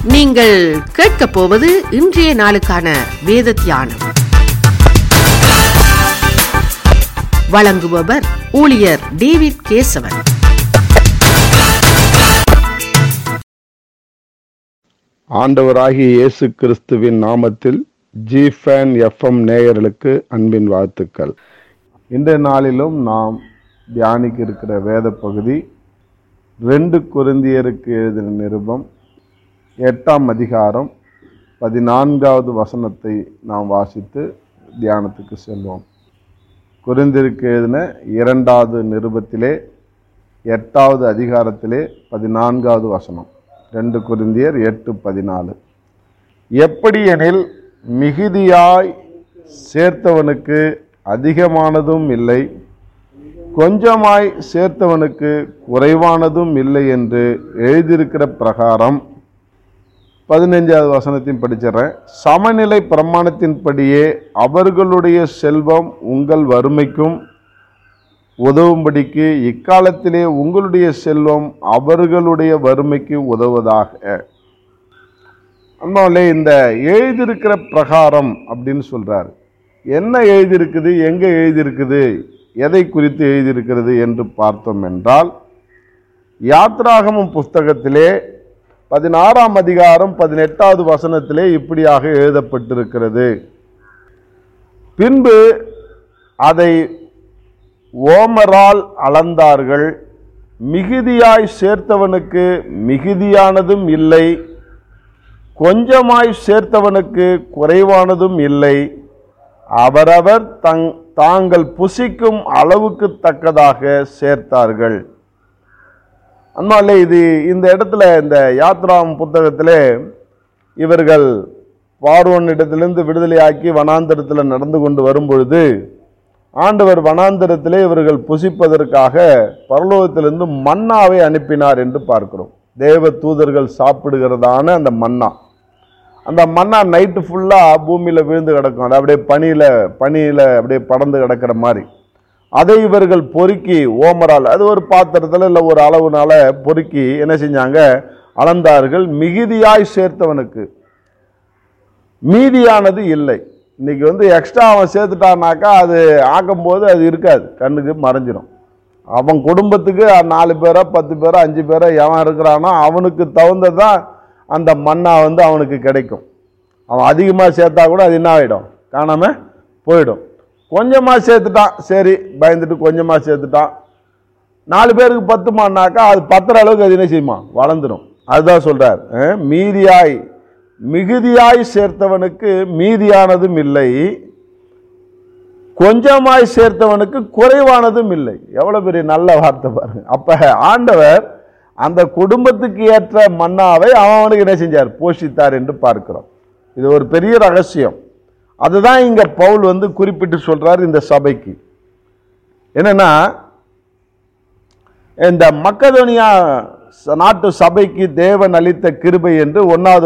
நீங்கள் கேட்கப் போவது இன்றைய நாளுக்கான வேத தியானம். வழங்குபவர் ஊழியர் டேவிட் கேசவன். ஆண்டவராகிய இயேசு கிறிஸ்துவின் நாமத்தில் ஜிஃபேன் எஃப்எம் நேயர்களுக்கு அன்பின் வாழ்த்துக்கள். இன்றைய நாளிலும் நாம் தியானிக்க இருக்கிற வேத பகுதி 2 கொரிந்தியருக்கு எழுதின நிருபம் 8ஆம் அதிகாரம் 14வது வசனத்தை நாம் வாசித்து தியானத்துக்கு செல்வோம். கொரிந்தியருக்கு எழுதின 2வது நிருபத்திலே 8வது அதிகாரத்திலே 14வது வசனம். 2 கொரிந்தியர் 8:14. எப்படி எனில் மிகுதியாய் சேர்த்தவனுக்கு அதிகமானதும் இல்லை, கொஞ்சமாய் சேர்த்தவனுக்கு குறைவானதும் இல்லை என்று எழுதியிருக்கிற பிரகாரம் 15வது வசனத்தையும் படிச்சிடறேன். சமநிலை பிரமாணத்தின்படியே அவர்களுடைய செல்வம் உங்கள் வறுமைக்கும் உதவும்படிக்கு இக்காலத்திலே உங்களுடைய செல்வம் அவர்களுடைய வறுமைக்கு உதவுவதாக. அம்மாவிலே இந்த எழுதியிருக்கிற பிரகாரம் அப்படின்னு சொல்றாரு. என்ன எழுதியிருக்குது, எங்க எழுதியிருக்குது, எதை குறித்து எழுதியிருக்கிறது என்று பார்த்தோம் என்றால், யாத்ராகமம் புஸ்தகத்திலே 16ஆம் அதிகாரம் 18வது வசனத்திலே இப்படியாக எழுதப்பட்டிருக்கிறது. பின்பு அதை ஓமரால் அளந்தார்கள், மிகுதியாய் சேர்த்தவனுக்கு மிகுதியானதும் இல்லை, கொஞ்சமாய் சேர்த்தவனுக்கு குறைவானதும் இல்லை, அவரவர் தாங்கள் புசிக்கும் அளவுக்கு தக்கதாக சேர்த்தார்கள். அதனால இந்த இடத்துல இந்த யாத்ராம் புத்தகத்திலே இவர்கள் பார்வோன் இடத்திலிருந்து விடுதலையாக்கி வனாந்தரத்தில் நடந்து கொண்டு வரும் பொழுது ஆண்டவர் வனாந்தரத்திலே இவர்கள் புசிப்பதற்காக பரலோகத்திலிருந்து மன்னாவை அனுப்பினார் என்று பார்க்கிறோம். தேவ தூதர்கள் சாப்பிடுகிறதான அந்த மன்னா, அந்த மன்னா நைட்டு ஃபுல்லாக பூமியில் விழுந்து கிடக்கும். அது அப்படியே பனியில் அப்படியே படர்ந்து கிடக்கிற மாதிரி. அதை இவர்கள் பொறுக்கி ஓமரால், அது ஒரு பாத்திரத்தில் இல்லை ஒரு அளவுனால பொறுக்கி என்ன செஞ்சாங்க, அளந்தார்கள். மிகுதியாய் சேர்த்தவனுக்கு மீதியானது இல்லை. இன்னைக்கு எக்ஸ்ட்ரா அவன் சேர்த்துட்டான்னாக்கா அது ஆக்கும்போது அது இருக்காது, கண்ணுக்கு மறைஞ்சிடும். அவன் குடும்பத்துக்கு 4 பேரோ 10 பேரோ 5 பேரோ எவன் இருக்கிறானோ அவனுக்கு தகுந்ததான் அந்த மண்ணா அவனுக்கு கிடைக்கும். அவன் அதிகமாக சேர்த்தா கூட அது என்ன ஆகிடும், காணாமல் போயிடும். கொஞ்சமாக சேர்த்துட்டான், சரி பயந்துட்டு கொஞ்சமாக சேர்த்துட்டான், 4 பேருக்கு 10 மான்னாக்கா அது 10 அளவுக்கு அது என்ன செய்யுமா, வளர்ந்துடும். அதுதான் சொல்றார், மிகுதியாய் சேர்த்தவனுக்கு மீதியானதும் இல்லை, கொஞ்சமாய் சேர்த்தவனுக்கு குறைவானதும் இல்லை. எவ்வளவு பெரிய நல்ல வார்த்தை பாருங்க. அப்ப ஆண்டவர் அந்த குடும்பத்துக்கு ஏற்ற மன்னாவை அவனுக்கு என்ன செஞ்சார், போஷித்தார் என்று பார்க்கிறோம். இது ஒரு பெரிய ரகசியம். அதுதான் இங்க பவுல் குறிப்பிட்டு சொல்றார் இந்த சபைக்கு. என்னன்னா, இந்த மக்கதோனியா நாட்டு சபைக்கு தேவன் அளித்த கிருபை என்று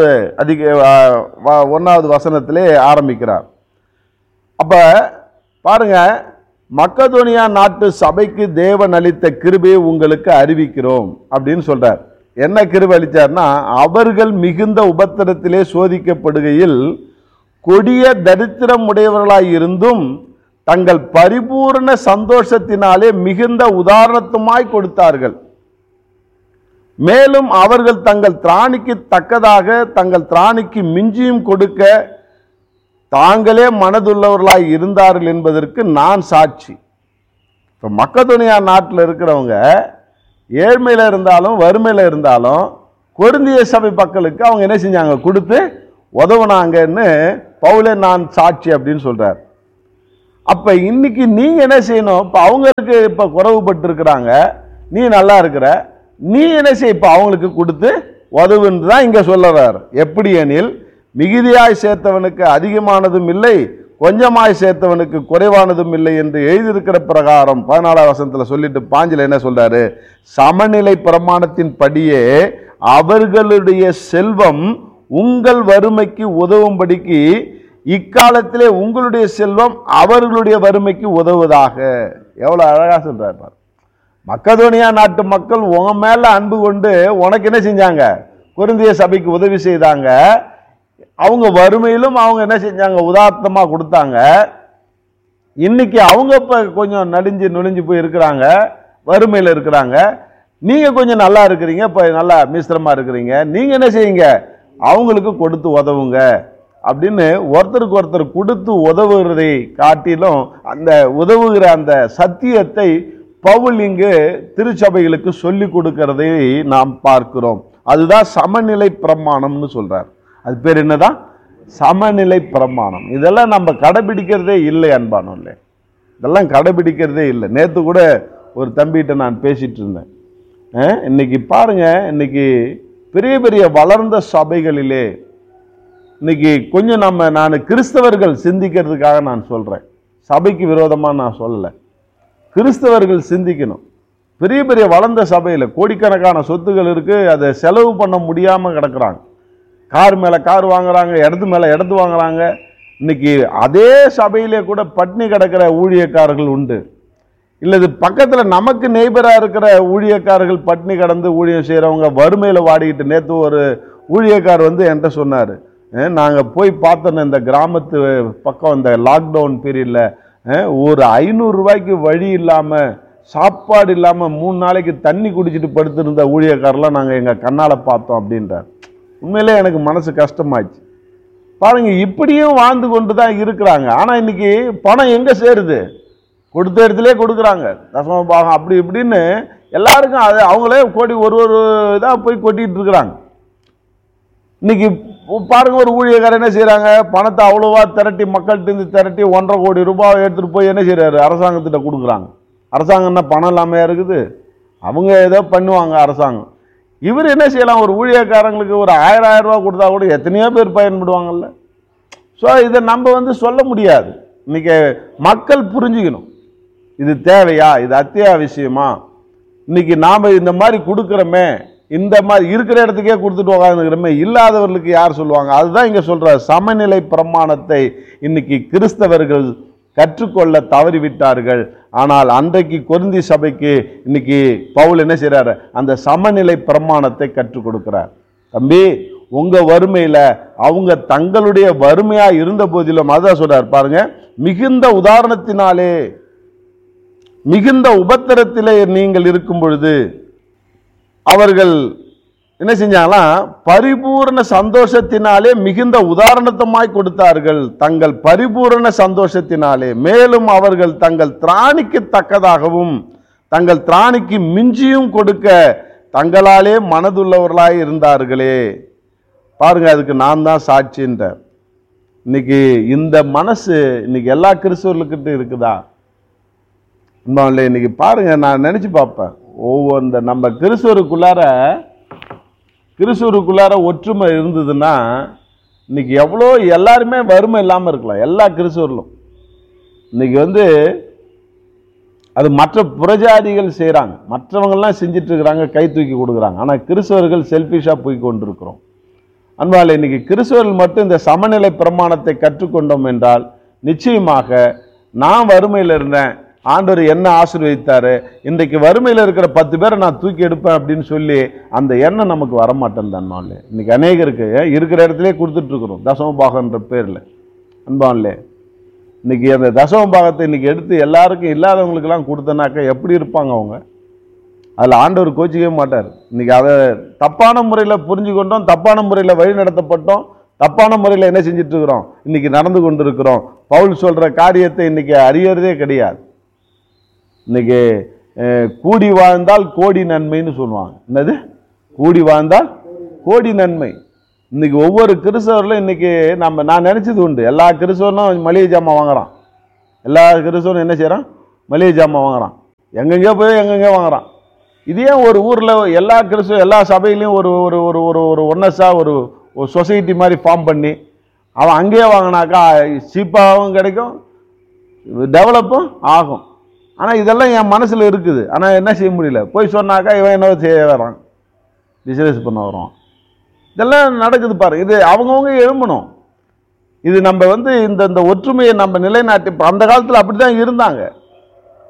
1வது வசனத்திலே ஆரம்பிக்கிறார். அப்ப பாருங்க, மக்கதோனியா நாட்டு சபைக்கு தேவன் அளித்த கிருபையை உங்களுக்கு அறிவிக்கிறோம் அப்படின்னு சொல்றார். என்ன கிருபை அளித்தார்னா, அவர்கள் மிகுந்த உபத்திரத்திலே சோதிக்கப்படுகையில் கொடிய தரித்திரம் உடையவர்களாய் இருந்தும் தங்கள் பரிபூர்ண சந்தோஷத்தினாலே மிகுந்த உதாரணத்துமாய் கொடுத்தார்கள். மேலும் அவர்கள் தங்கள் திராணிக்கு தக்கதாக தங்கள் திராணிக்கு மிஞ்சியும் கொடுக்க தாங்களே மனதுள்ளவர்களாய் இருந்தார்கள் என்பதற்கு நான் சாட்சி. இப்போ மக்கதோனியா நாட்டில் இருக்கிறவங்க ஏழ்மையில் இருந்தாலும் வறுமையில் இருந்தாலும் கொரிந்திய சபை மக்களுக்கு அவங்க என்ன செஞ்சாங்க, கொடுத்து உதவுனாங்கன்னு பவுலே நான் சாட்சி அப்படின்னு சொல்றார். அப்ப இன்னைக்கு நீங்க என்ன செய்யணும், இப்ப அவங்களுக்கு இப்ப குறைவுபட்டு இருக்கிறாங்க, நீ நல்லா இருக்கிற, நீ என்ன செய்ய, இப்ப அவங்களுக்கு கொடுத்து உதவுன்னு தான் இங்க சொல்லுறார். எப்படி எனில் மிகுதியாய் சேர்த்தவனுக்கு அதிகமானதும் இல்லை, கொஞ்சமாய் சேர்த்தவனுக்கு குறைவானதும் இல்லை என்று எழுதியிருக்கிற பிரகாரம் 14வது வசனத்துல சொல்லிட்டு 5ல் என்ன சொல்றாரு, சமநிலை பிரமாணத்தின் படியே அவர்களுடைய செல்வம் உங்கள் வறுமைக்கு உதவும்படிக்கு இக்காலத்திலே உங்களுடைய செல்வம் அவர்களுடைய வறுமைக்கு உதவுவதாக. எவ்வளவு அழகா சொல்றாரு. மக்கதோனியா நாட்டு மக்கள் உன் மேல அன்பு கொண்டு உனக்கு என்ன செஞ்சாங்க, கொரிந்திய சபைக்கு உதவி செய்தாங்க. அவங்க வறுமையிலும் அவங்க என்ன செஞ்சாங்க, உதார்த்தமா கொடுத்தாங்க. இன்னைக்கு அவங்க இப்ப கொஞ்சம் நொடிஞ்சு போய் இருக்கிறாங்க, வறுமையில இருக்கிறாங்க. நீங்க கொஞ்சம் நல்லா இருக்கிறீங்க, இப்ப நல்லா மிஸ்திரமா இருக்கிறீங்க, நீங்க என்ன செய்யுங்க, அவங்களுக்கு கொடுத்து உதவுங்க அப்படின்னு ஒருத்தருக்கு ஒருத்தர் கொடுத்து உதவுகிறதை காட்டிலும் அந்த உதவுகிற அந்த சத்தியத்தை பவுல் இங்கு திருச்சபைகளுக்கு சொல்லி கொடுக்கிறதை நாம் பார்க்கிறோம். அதுதான் சமநிலை பிரமாணம்னு சொல்றார். அது பேர் என்னதான், சமநிலை பிரமாணம். இதெல்லாம் நம்ம கடைபிடிக்கிறதே இல்லை அன்பானோல்ல, இதெல்லாம் கடைபிடிக்கிறதே இல்லை. நேற்று கூட ஒரு தம்பிகிட்ட நான் பேசிட்டு இருந்தேன். இன்னைக்கு பாருங்க, இன்னைக்கு பெரிய பெரிய வளர்ந்த சபைகளிலே இன்னைக்கு கொஞ்சம் நான் கிறிஸ்தவர்கள் சிந்திக்கிறதுக்காக நான் சொல்றேன், சபைக்கு விரோதமா நான் சொல்லல. கிறிஸ்தவர்கள் சிந்திக்கணும். பெரிய பெரிய வளர்ந்த சபையில் கோடிக்கணக்கான சொத்துகள் இருக்கு, அதை செலவு பண்ண முடியாம கிடக்குறாங்க. கார் மேல கார் வாங்குறாங்க, இடத்து மேல இடத்து வாங்குறாங்க. இன்னைக்கு அதே சபையிலே கூட பட்னி கிடக்கிற ஊழியக்காரர்கள் உண்டு. இல்லது பக்கத்துல நமக்கு நெய்பரா இருக்கிற ஊழியக்காரர்கள் பட்னி கடந்து ஊழியம் செய்யறவங்க வறுமையில வாடிக்கிட்டு. நேற்று ஒரு ஊழியக்கார் என்கிட்ட சொன்னாரு, நாங்க போய் பார்த்தோம் இந்த கிராமத்து பக்கம் இந்த லாக்டவுன் பீரியட்ல ஒரு 500 ரூபாய்க்கு வழி இல்லாம சாப்பாடு இல்லாம 3 நாளைக்கு தண்ணி குடிச்சிட்டு படுத்திருந்த ஊழியக்காரெல்லாம் நாங்க எங்க கண்ணால பார்த்தோம் அப்படின்றார். உண்மையிலே எனக்கு மனசு கஷ்டமாச்சு. பாருங்க, இப்படியும் வாழ்ந்து கொண்டு தான் இருக்கிறாங்க. ஆனா இன்னைக்கு பணம் எங்க சேருது, கொடுத்த இடத்துலயே கொடுக்குறாங்க, தசம பாகம் அப்படி இப்படின்னு எல்லாருக்கும் அது அவங்களே கோடி ஒரு இதாக போய் கொட்டிட்டு இருக்கிறாங்க. இன்னைக்கு பாருங்க, ஒரு ஊழியக்காரர் என்ன செய்யறாங்க, பணத்தை அவ்வளோவா திரட்டி மக்கள்கிட்ட திரட்டி 1.5 கோடி ரூபாய் எடுத்துட்டு போய் என்ன செய்யறாரு, அரசாங்கத்திட்ட கொடுக்குறாங்க. அரசாங்கம் என்ன பணம் இல்லாமையா இருக்குது, அவங்க ஏதோ பண்ணுவாங்க அரசாங்கம். இவர் என்ன செய்யலாம், ஒரு ஊழியக்காரங்களுக்கு ஒரு 1000 ரூபாய் கொடுத்தா கூட எத்தனையோ பேர் பயன்படுவாங்கல்ல. ஸோ இதை நம்ம சொல்ல முடியாது. இன்னைக்கு மக்கள் புரிஞ்சுக்கணும், இது தேவையா, இது அத்தியாவசியமா. இன்னைக்கு நாம இந்த மாதிரி கொடுக்குறோமே, இந்த மாதிரி இருக்கிற இடத்துக்கே கொடுத்துட்டு உட்காந்துக்கிறோமே, இல்லாதவர்களுக்கு யார் சொல்லுவாங்க. அதுதான் இங்க சொல்ற சமநிலை பிரமாணத்தை இன்னைக்கு கிறிஸ்தவர்கள் கற்றுக்கொள்ள தவறிவிட்டார்கள். ஆனால் அன்றைக்கு கொரிந்தி சபைக்கு இன்னைக்கு பவுல் என்ன செய்யறாரு, அந்த சமநிலை பிரமாணத்தை கற்றுக் கொடுக்கிறார். தம்பி, உங்க வறுமையில அவங்க தங்களுடைய வறுமையா இருந்த போதிலும் அதான் சொல்றார் பாருங்க, மிகுந்த உதாரணத்தினாலே மிகுந்த உபத்திரத்திலே நீங்கள் இருக்கும் பொழுது அவர்கள் என்ன செஞ்சாங்களாம், பரிபூர்ண சந்தோஷத்தினாலே மிகுந்த உதாரணத்தமாய் கொடுத்தார்கள். தங்கள் பரிபூர்ண சந்தோஷத்தினாலே மேலும் அவர்கள் தங்கள் திராணிக்கு தக்கதாகவும் தங்கள் திராணிக்கு மிஞ்சியும் கொடுக்க தங்களாலே மனதுள்ளவர்களாய் இருந்தார்களே. பாருங்க, அதுக்கு நான் தான் சாட்சின்ற. இன்னைக்கு இந்த மனசு இன்னைக்கு எல்லா கிறிஸ்தவர்களுக்கிட்ட இருக்குதா? இன்னைக்கு பாருங்க, நான் நினைச்சு பார்ப்பேன், ஒவ்வொரு நம்ம கிறிஸ்துவுக்குள்ளார ஒற்றுமை இருந்ததுன்னா இன்னைக்கு எவ்வளோ எல்லாருமே வறுமை இல்லாமல் இருக்கலாம். எல்லா கிறிஸ்தவர்களும் இன்னைக்கு அது மற்ற புறஜாதிகள் செய்கிறாங்க, மற்றவங்கள்லாம் செஞ்சிட்டு இருக்கிறாங்க, கை தூக்கி கொடுக்குறாங்க. ஆனால் கிறிஸ்தவர்கள் செல்ஃபிஷாக போய் கொண்டிருக்கிறோம். அன்பாலே, இன்னைக்கு கிறிஸ்தவர்கள் மட்டும் இந்த சமநிலை பிரமாணத்தை கற்றுக்கொண்டோம் என்றால் நிச்சயமாக நான் வறுமையில் இருந்தேன், ஆண்டவர் என்ன ஆசீர்வதித்தாரு, இன்றைக்கு வறுமையில் இருக்கிற 10 பேரை நான் தூக்கி எடுப்பேன் அப்படின்னு சொல்லி அந்த எண்ணம் நமக்கு வரமாட்டேன் தான்லே. இன்னைக்கு அநேகருக்கு இருக்கிற இடத்துல கொடுத்துட்டு இருக்கிறோம் தசம பாகன்ற பேர்ல. அன்பான்லே, இன்னைக்கு அந்த தசம பாகத்தை இன்னைக்கு எடுத்து எல்லாருக்கும் இல்லாதவங்களுக்கெல்லாம் கொடுத்தனாக்கா எப்படி இருப்பாங்க அவங்க? அதில் ஆண்டவர் கோச்சிக்கவே மாட்டார். இன்னைக்கு அதை தப்பான முறையில் புரிஞ்சுக்கொண்டோம், தப்பான முறையில் வழி நடத்தப்பட்டோம், தப்பான முறையில் என்ன செஞ்சுட்டு இருக்கிறோம், இன்னைக்கு நடந்து கொண்டு இருக்கிறோம். பவுல் சொல்ற காரியத்தை இன்னைக்கு அறியறதே கிடையாது. இன்னைக்கு கூடி வாழ்ந்தால் கோடி நன்மைன்னு சொல்லுவாங்க. என்னது கூடி வாழ்ந்தால் கோடி நன்மை? இன்னைக்கு ஒவ்வொரு கிறிஸ்தவர்களும் இன்னைக்கு நான் நினைச்சது உண்டு, எல்லா கிறிஸ்தவனும் மளிகை ஜாமான் வாங்குறான், எல்லா கிறிஸ்தவனும் என்ன செய்யறான், மளிகை ஜாமான் வாங்குறான், எங்கெங்கேயோ போய் எங்கெங்கேயோ வாங்குறான். இதே ஒரு ஊர்ல எல்லா கிறிஸ்தவ எல்லா சபையிலையும் ஒரு ஒரு ஒரு ஒரு ஒரு ஒன்னஸா ஒரு சொசைட்டி மாதிரி ஃபார்ம் பண்ணி அவன் அங்கேயே வாங்கினாக்கா சீப்பாகவும் கிடைக்கும், டெவலப்பும் ஆகும். ஆனால் இதெல்லாம் என் மனசில் இருக்குது, ஆனால் என்ன செய்ய முடியல. போய் சொன்னாக்கா இவன் என்ன செய்ய வரான், பிஸ்னஸ் பண்ண வரான். இதெல்லாம் நடக்குது பாருங்க. இது அவங்கவுங்க எழும்பணும். இது நம்ம இந்த ஒற்றுமையை நம்ம நிலைநாட்டி, அந்த காலத்தில் அப்படி தான் இருந்தாங்க.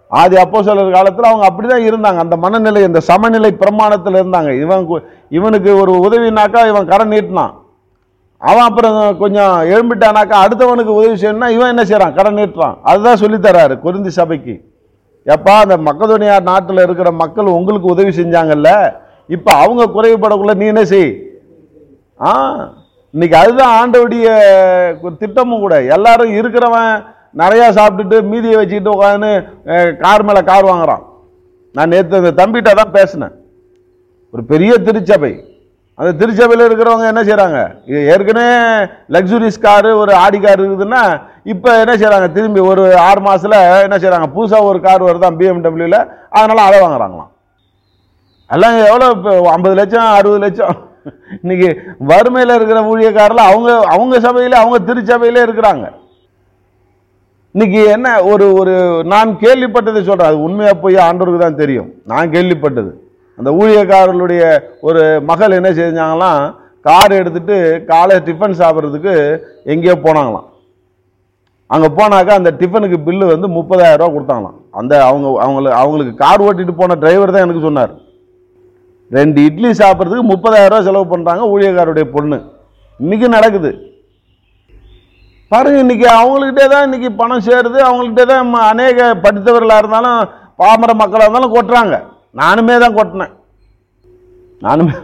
ஆதி அப்போஸ்தலர் காலத்தில் அவங்க அப்படிதான் இருந்தாங்க. அந்த மனநிலை, அந்த சமநிலை பிரமாணத்தில் இருந்தாங்க. இவனுக்கு ஒரு உதவினாக்கா இவன் கரை நீட்டினான், அவன் அப்புறம் கொஞ்சம் எழும்பிட்டானாக்கா அடுத்தவனுக்கு உதவி செய்யணும்னா இவன் என்ன செய்யறான், கரை நீட்டுறான். அதுதான் சொல்லித்தராரு கொரிந்தி சபைக்கு. எப்பா அந்த மக்கதோனியா நாட்டில் இருக்கிற மக்கள் உங்களுக்கு உதவி செஞ்சாங்கல்ல, இப்ப அவங்க குறைவுபடக்குள்ள நீ என்ன செய். இன்னைக்கு அதுதான் ஆண்டவுடைய திட்டமும் கூட. எல்லாரும் இருக்கிறவன் நிறைய சாப்பிட்டுட்டு மீதியை வச்சுக்கிட்டு உட்காந்து கார் மேல கார் வாங்குறான். நான் நேற்று அந்த தம்பிகிட்ட தான் பேசினேன். ஒரு பெரிய திருச்சபை, அந்த திருச்சபையில் இருக்கிறவங்க என்ன செய்யறாங்க, ஏற்கனவே லக்ஸுரிஸ் காரு ஒரு ஆடி கார் இருக்குதுன்னா இப்ப என்ன செய்யறாங்க, திரும்பி ஒரு 6 மாசத்துல என்ன செய்யறாங்க, புதுசா ஒரு கார் வருதான் BMW, அதனால அதை வாங்குறாங்களாம். எல்லாம் எவ்வளவு 50 லட்சம் 60 லட்சம். இன்னைக்கு வறுமையில இருக்கிற ஊழியக்காரல அவங்க சபையில அவங்க திருச்சபையிலே இருக்கிறாங்க. இன்னைக்கு என்ன ஒரு நான் கேள்விப்பட்டதை சொல்றேன், அது உண்மையா போய் ஆண்டவருக்கு தான் தெரியும். நான் கேள்விப்பட்டது, அந்த ஊழியக்காரர்களுடைய ஒரு மகள் என்ன செஞ்சாங்களாம், கார் எடுத்துட்டு காலை டிஃபன் சாப்பிட்றதுக்கு எங்கேயோ போனாங்களாம். அங்கே போனாக்கா அந்த டிஃபனுக்கு பில்லு வந்து 30,000 ரூபா கொடுத்தாங்களாம். அந்த அவங்களுக்கு கார் ஓட்டிட்டு போன டிரைவர் தான் எனக்கு சொன்னார். 2 இட்லி சாப்பிட்றதுக்கு 30,000 ரூபா செலவு பண்ணுறாங்க ஊழியக்காரருடைய பொண்ணு. இன்னைக்கு நடக்குது பாருங்க. இன்னைக்கு அவங்கள்கிட்டே தான் இன்னைக்கு பணம் சேருது, அவங்கள்கிட்ட தான் அநேக படித்தவர்களாக இருந்தாலும் பாமர மக்களாக இருந்தாலும் கொட்டுறாங்க. நானுமே தான் கொட்டினேன், நானுமே.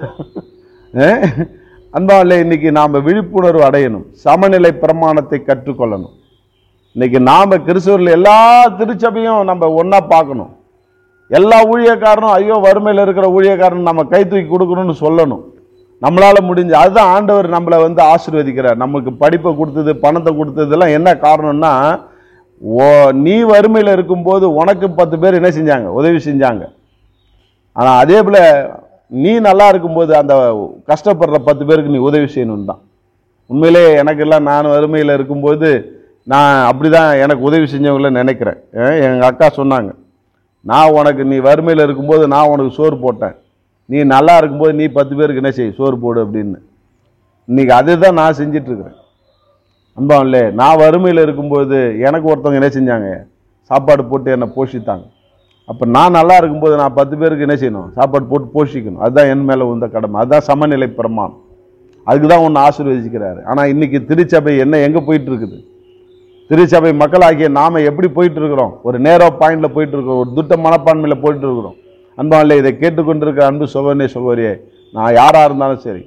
அன்பாலே இன்னைக்கு நாம் விழிப்புணர்வு அடையணும், சமநிலை பிரமாணத்தை கற்றுக்கொள்ளணும். இன்னைக்கு நாம கிறிஸ்தவர்கள் எல்லா திருச்சபையும் நம்ம ஒன்னா பார்க்கணும். எல்லா ஊழியக்காரனும் ஐயோ வறுமையில் இருக்கிற ஊழியக்காரன் நம்ம கை தூக்கி கொடுக்கணும்னு சொல்லணும். நம்மளால முடிஞ்சு அதுதான் ஆண்டவர் நம்மளை வந்து ஆசீர்வதிக்கிறார். நமக்கு படிப்பை கொடுத்தது, பணத்தை கொடுத்ததெல்லாம் என்ன காரணம்னா, நீ வறுமையில் இருக்கும்போது உனக்கு 10 பேர் என்ன செஞ்சாங்க, உதவி செஞ்சாங்க. ஆனால் அதே போல நீ நல்லா இருக்கும்போது அந்த கஷ்டப்படுற 10 பேருக்கு நீ உதவி செய்யணும் தான். உண்மையிலே எனக்கெல்லாம் நான் வறுமையில் இருக்கும்போது நான் அப்படிதான் எனக்கு உதவி செஞ்சவங்கள நினைக்கிறேன். எங்கள் அக்கா சொன்னாங்க, நான் உனக்கு நீ வறுமையில் இருக்கும்போது நான் உனக்கு சோறு போட்டேன், நீ நல்லா இருக்கும்போது நீ 10 பேருக்கு என்ன செய், சோறு போடு அப்படின்னு. இன்னைக்கு அதுதான் நான் செஞ்சிட்டு இருக்கிறேன். அன்பாவில்லை, நான் வறுமையில் இருக்கும்போது எனக்கு ஒருத்தவங்க என்ன செஞ்சாங்க, சாப்பாடு போட்டு என்னை போஷித்தாங்க. அப்போ நான் நல்லா இருக்கும்போது நான் 10 பேருக்கு என்ன செய்யணும், சாப்பாடு போட்டு போஷிக்கணும். அதுதான் என் மேலே வந்த கடமை, அதுதான் சமநிலை பிரமாணம். அதுக்கு தான் ஒன்று ஆசீர்வதிக்கிறாரு. ஆனால் இன்னைக்கு திருச்சபை என்ன எங்கே போயிட்டு இருக்குது, திருச்சபை மக்களாகிய நாம எப்படி போயிட்டு இருக்கிறோம், ஒரு நேரோ பாயிண்ட்ல போயிட்டு இருக்கிறோம், ஒரு துட்ட மனப்பான்மையில போயிட்டு இருக்கிறோம். அன்பாலே இதை கேட்டுக்கொண்டிருக்கிற அன்பு சகோதரனே சகோதரியே, நான் யாரா இருந்தாலும் சரி,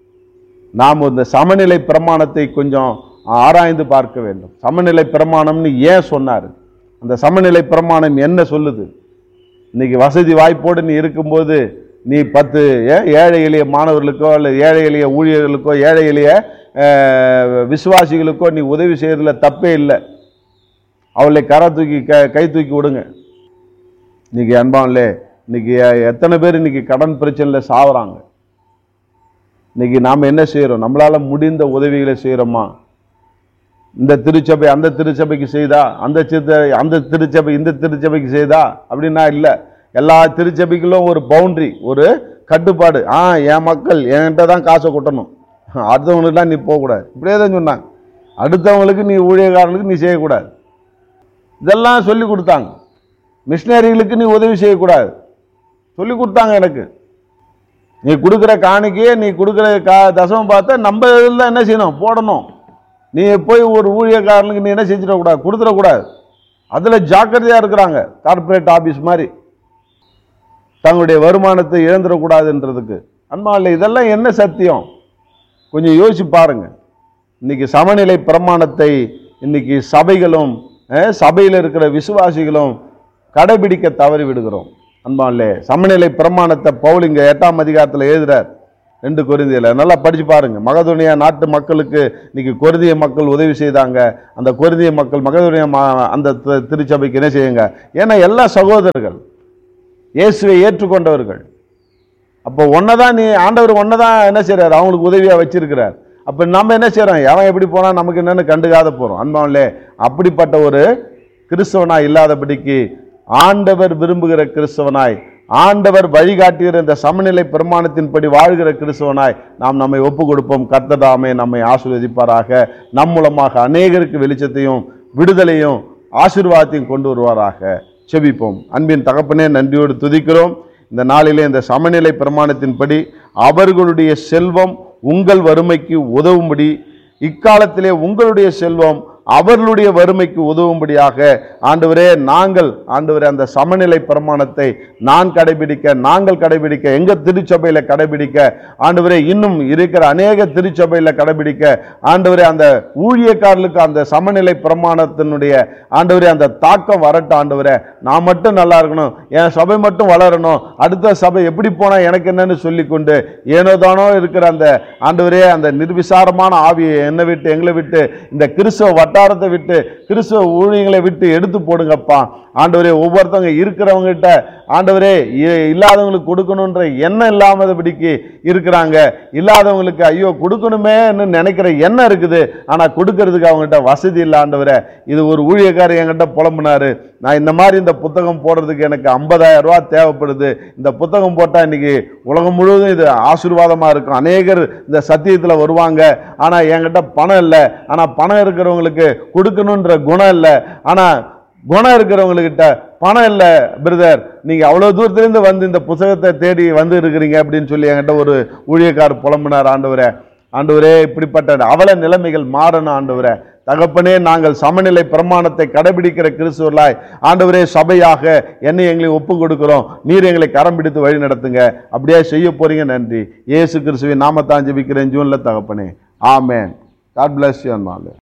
நாம் இந்த சமநிலை பிரமாணத்தை கொஞ்சம் ஆராய்ந்து பார்க்க வேண்டும். சமநிலை பிரமாணம்னு ஏன் சொன்னார், அந்த சமநிலை பிரமாணம் என்ன சொல்லுது? இன்னைக்கு வசதி வாய்ப்போடு நீ இருக்கும்போது நீ 10 ஏழை எளிய மாணவர்களுக்கோ அல்லது ஏழை எளிய ஊழியர்களுக்கோ ஏழை எளிய விசுவாசிகளுக்கோ நீ உதவி செய்யறதுல தப்பே இல்லை. அவளை கை தூக்கி விடுங்க. இன்னைக்கு அன்பான்லே, இன்னைக்கு எத்தனை பேர் இன்னைக்கு கடன் பிரச்சனையில சாவறாங்க. இன்னைக்கு நாம என்ன செய்யறோம், நம்மளால முடிந்த உதவிகளை செய்யறோமா? இந்த திருச்சபை அந்த திருச்சபைக்கு செய்தா, அந்த திருச்சபை இந்த திருச்சபைக்கு செய்தா அப்படின்னா இல்ல. எல்லா திருச்சபைகளும் ஒரு பவுண்டரி, ஒரு கட்டுப்பாடு. என் மக்கள் என்கிட்ட தான் காசை கொட்டணும், அடுத்தவங்களுக்குலாம் நீ போகக்கூடாது, இப்படியே தான் சொன்னாங்க. அடுத்தவங்களுக்கு நீ ஊழியக்காரனுக்கு நீ செய்யக்கூடாது, இதெல்லாம் சொல்லி கொடுத்தாங்க. மிஷினரிகளுக்கு நீ உதவி செய்யக்கூடாது சொல்லி கொடுத்தாங்க. எனக்கு நீ கொடுக்குற காணிக்கையே நீ கொடுக்குற தசமம் பார்த்தா நம்ம இதில் என்ன செய்யணும், போடணும். நீ போய் ஒரு ஊழியக்காரனுக்கு நீ என்ன செஞ்சிடக்கூடாது, கொடுத்துடக்கூடாது. அதில் ஜாக்கிரதையாக இருக்கிறாங்க. கார்பரேட் ஆஃபீஸ் மாதிரி தங்களுடைய வருமானத்தை இழந்துடக்கூடாதுன்றதுக்கு. அன்பாலே, இதெல்லாம் என்ன சத்தியம், கொஞ்சம் யோசிச்சு பாருங்க. இன்னைக்கு சமநிலை பிரமாணத்தை இன்னைக்கு சபைகளும் சபையில் இருக்கிற விசுவாசிகளும் கடைபிடிக்க தவறி விடுகிறோம். அன்பாலே, சமநிலை பிரமாணத்தை பவுல் இங்க 8ஆம் அதிகாரத்தில் எழுதுறார், 2 கொரிந்தியர்ல. நல்லா படிச்சு பாருங்க. மகதோனியா நாட்டு மக்களுக்கு இன்னைக்கு கொரிந்திய மக்கள் உதவி செய்தாங்க. அந்த கொரிந்திய மக்கள் மகதோனியா அந்த திருச்சபைக்கு என்ன செய்யுங்க, ஏன்னா எல்லா சகோதரர்கள் இயேசுவை ஏற்றுக்கொண்டவர்கள். அப்போ ஒன்னதான் நீ ஆண்டவர் ஒன்னதான் என்ன செய்யறாரு, அவங்களுக்கு உதவியா வச்சிருக்கிறார். அப்ப நம்ம என்ன செய்யறோம், எவன் எப்படி போனா நமக்கு என்னன்னு கண்டுக்காத போறோம். அன்பாவிலே, அப்படிப்பட்ட ஒரு கிறிஸ்தவனாய் இல்லாதபடிக்கு ஆண்டவர் விரும்புகிற கிறிஸ்தவனாய், ஆண்டவர் வழிகாட்டுகிற இந்த சமநிலை பிரமாணத்தின்படி வாழ்கிற கிறிஸ்தவனாய் நாம் நம்மை ஒப்பு கொடுப்போம். கர்த்தர் தாமே நம்மை ஆசீர்வதிப்பாராக. நம் மூலமாக அநேகருக்கு வெளிச்சத்தையும் விடுதலையும் ஆசீர்வாதத்தையும் கொண்டு வருவாராக. செபிப்போம். அன்பின் தகப்பனே, நன்றியோடு துதிக்கிறோம். இந்த நாளிலே இந்த சமநிலை பிரமாணத்தின்படி அவர்களுடைய செல்வம் உங்கள் வறுமைக்கு உதவும்படி, இக்காலத்திலே உங்களுடைய செல்வம் அவர்களுடைய வறுமைக்கு உதவும்படியாக ஆண்டவரே, நாங்கள் ஆண்டவரே அந்த சமநிலை பிரமாணத்தை நாங்கள் கடைபிடிக்க எங்க திருச்சபையில கடைபிடிக்க ஆண்டவரே, இன்னும் இருக்கிற அநேக திருச்சபையில கடைபிடிக்க ஆண்டவரே, அந்த ஊழியக்காரர்களுக்கு அந்த சமநிலை பிரமாணத்தினுடைய ஆண்டவரே அந்த தாக்கம் வரட்டும். ஆண்டவரே, நான் மட்டும் நல்லா இருக்கணும், என் சபை மட்டும் வளரணும், அடுத்த சபை எப்படி போனா எனக்கு என்னன்னு சொல்லிக்கொண்டு ஏனோதானோ இருக்கிற அந்த ஆண்டவரே அந்த நிர்விசாரமான ஆவியை என்னை விட்டு எங்களை விட்டு இந்த கிறிஸ்தவ வட்டாரத்தை விட்டு கிறிஸ்தவ ஊழியங்களை விட்டு எடுத்து போடுங்கப்பா. ஆண்டவரே, ஒவ்வொருத்தவங்க இருக்கிறவங்ககிட்ட ஆண்டவரே இல்லாதவங்களுக்கு கொடுக்கணுன்ற எண்ணம் இல்லாமதபடிக்கு இருக்கிறாங்க. இல்லாதவங்களுக்கு ஐயோ கொடுக்கணுமே நினைக்கிற எண்ணம் இருக்குது, ஆனா கொடுக்கறதுக்கு அவங்ககிட்ட வசதி இல்லை. ஆண்டவரே, இது ஒரு ஊழியக்காரர் என்கிட்ட புலம்புனாரு, நான் இந்த மாதிரி இந்த புத்தகம் போடுறதுக்கு எனக்கு 50,000 ரூபாய் தேவைப்படுது, இந்த புத்தகம் போட்டா இன்னைக்கு உலகம் முழுவதும் இது ஆசீர்வாதமா இருக்கும், அநேகர் இந்த சத்தியத்துல வருவாங்க, ஆனா என்கிட்ட பணம் இல்லை. ஆனா பணம் இருக்கிறவங்களுக்கு கொடுக்கணுன்ற குணம் இல்லை, ஆனா குணம் இருக்கிறவங்ககிட்ட பணம் இல்லை. பிரதர், நீங்க அவ்வளவு தூரத்திலிருந்து வந்து இந்த புத்தகத்தை தேடி வந்து இருக்கிறீங்க அப்படின்னு சொல்லி என்கிட்ட ஒரு ஊழியக்காரர் புலம்பினார். ஆண்டவரே, இப்படிப்பட்ட அவல நிலைமைகள் மாறணும். ஆண்டவரே தகப்பனே, நாங்கள் சமநிலை பிரமாணத்தை கடைபிடிக்கிற கிறிஸ்துவர்களாய் ஆண்டவரே சபையாக என்னை எங்களை ஒப்பு கொடுக்கிறோம். நீர் எங்களை கரம் பிடித்து வழி நடத்துங்க. அப்படியே செய்ய போறீங்க. நன்றி. இயேசு கிறிஸ்துவின் நாமத்தான் ஜெபிக்கிறேன் ஜீவன்ல தகப்பனே. ஆமென். God bless you.